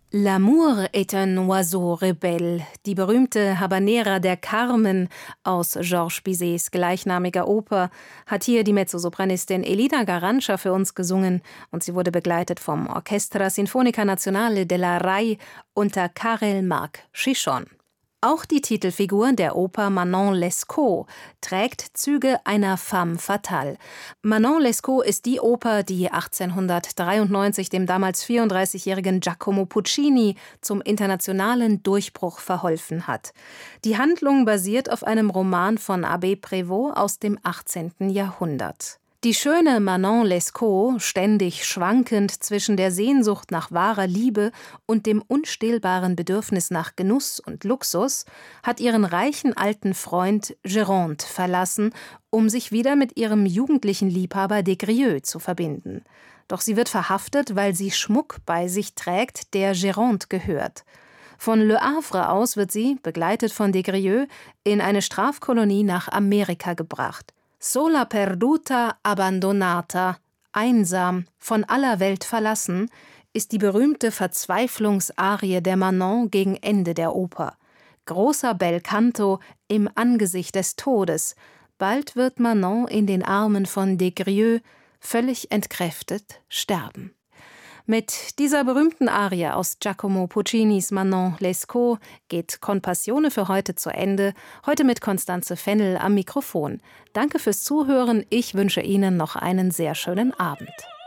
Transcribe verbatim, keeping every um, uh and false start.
L'amour est un oiseau rebelle, die berühmte Habanera der Carmen aus Georges Bizets gleichnamiger Oper, hat hier die Mezzosopranistin Elida Garanca für uns gesungen und sie wurde begleitet vom Orchestra Sinfonica Nazionale della Rai unter Karel Marc Chichon. Auch die Titelfigur der Oper Manon Lescaut trägt Züge einer femme fatale. Manon Lescaut ist die Oper, die achtzehnhundertdreiundneunzig dem damals vierunddreißigjährigen Giacomo Puccini zum internationalen Durchbruch verholfen hat. Die Handlung basiert auf einem Roman von Abbé Prévost aus dem achtzehnten Jahrhundert. Die schöne Manon Lescaut, ständig schwankend zwischen der Sehnsucht nach wahrer Liebe und dem unstillbaren Bedürfnis nach Genuss und Luxus, hat ihren reichen alten Freund Géronte verlassen, um sich wieder mit ihrem jugendlichen Liebhaber Des Grieux zu verbinden. Doch sie wird verhaftet, weil sie Schmuck bei sich trägt, der Géronte gehört. Von Le Havre aus wird sie, begleitet von Des Grieux, in eine Strafkolonie nach Amerika gebracht. Sola perduta abbandonata, einsam, von aller Welt verlassen, ist die berühmte Verzweiflungsarie der Manon gegen Ende der Oper. Großer Bel canto im Angesicht des Todes. Bald wird Manon in den Armen von Des Grieux, völlig entkräftet, sterben. Mit dieser berühmten Arie aus Giacomo Puccinis Manon Lescaut geht Compassione für heute zu Ende. Heute mit Constanze Fennel am Mikrofon. Danke fürs Zuhören. Ich wünsche Ihnen noch einen sehr schönen Abend.